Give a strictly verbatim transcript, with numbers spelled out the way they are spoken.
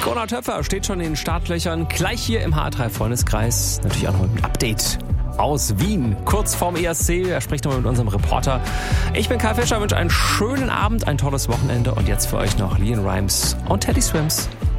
Gunnar Töpfer steht schon in den Startlöchern, gleich hier im H R drei Freundeskreis. Natürlich auch noch ein Update aus Wien, kurz vorm E S C. Er spricht nochmal mit unserem Reporter. Ich bin Kai Fischer, wünsche einen schönen Abend, ein tolles Wochenende und jetzt für euch noch Leon Rimes und Teddy Swims.